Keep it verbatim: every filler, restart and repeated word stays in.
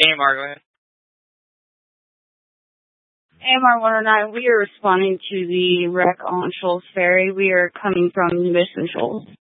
A M R, go ahead. A M R one oh nine, we are responding to the wreck on Shoals Ferry. We are coming from Mission Shoals.